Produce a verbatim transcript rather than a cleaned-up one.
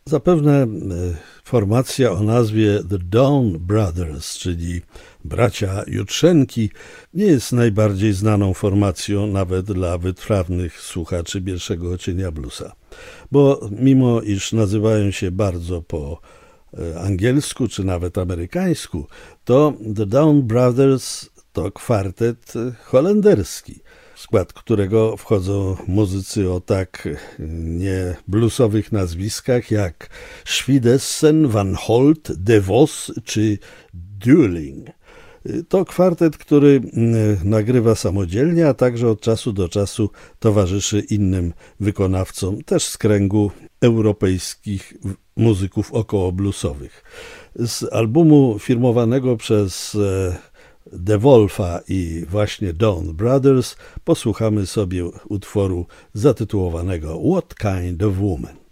Zapewne formacja o nazwie The Dawn Brothers, czyli bracia Jutrzenki, nie jest najbardziej znaną formacją nawet dla wytrawnych słuchaczy pierwszego cienia bluesa. Bo mimo iż nazywają się bardzo po angielsku czy nawet amerykańsku, to The Dawn Brothers to kwartet holenderski, w skład którego wchodzą muzycy o tak nie bluesowych nazwiskach jak Schwidessen, Van Holt, De Vos czy Dueling. To kwartet, który nagrywa samodzielnie, a także od czasu do czasu towarzyszy innym wykonawcom, też z kręgu europejskich muzyków okołobluesowych. Z albumu firmowanego przez De Wolfa i właśnie Dawn Brothers posłuchamy sobie utworu zatytułowanego What Kind of Woman?